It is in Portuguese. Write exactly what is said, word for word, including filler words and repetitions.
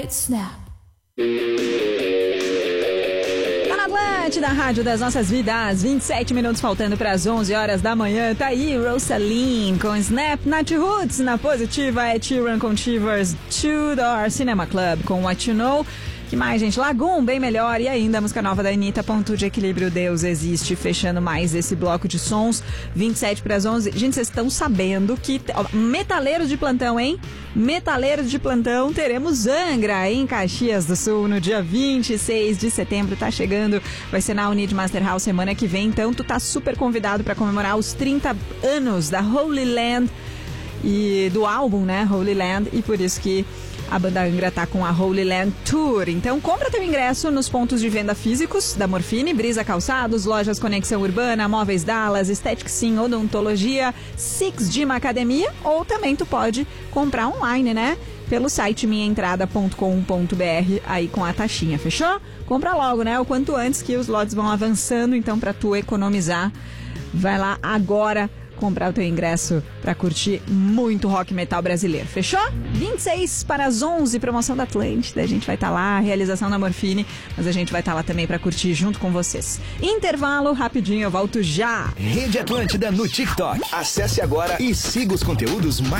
Snap. Tá na Atlântida, rádio das nossas vidas. vinte e sete minutos faltando para as onze horas da manhã. Tá aí Rosaline com Snap. Nath Roots na positiva. É Sheeran com Shivers. Two Door Cinema Club com What You Know. Que mais, gente? Lagoon, bem melhor. E ainda a música nova da Anitta, Ponto de Equilíbrio, Deus Existe. Fechando mais esse bloco de sons. vinte e sete para as onze. Gente, vocês estão sabendo que... Ó, metaleiros de plantão, hein? Metaleiros de plantão. Teremos Angra em Caxias do Sul no dia vinte e seis de setembro. Tá chegando. Vai ser na Unid Master House semana que vem. Então, tu tá super convidado para comemorar os trinta anos da Holy Land. E do álbum, né? Holy Land. E por isso que... a banda Angra tá com a Holy Land Tour. Então compra teu ingresso nos pontos de venda físicos da Morfine, Brisa Calçados, Lojas Conexão Urbana, Móveis Dallas, Estética Sim, Odontologia, Six Gym Academia, ou também tu pode comprar online, né? Pelo site minha entrada ponto com ponto b r, aí com a taxinha, fechou? Compra logo, né? O quanto antes, que os lotes vão avançando, então pra tu economizar, vai lá agora comprar o teu ingresso pra curtir muito rock metal brasileiro, fechou? vinte e seis para as onze, promoção da Atlântida, a gente vai estar tá lá, realização da Morfine, mas a gente vai estar tá lá também pra curtir junto com vocês. Intervalo, rapidinho, eu volto já. Rede Atlântida no TikTok. Acesse agora e siga os conteúdos mais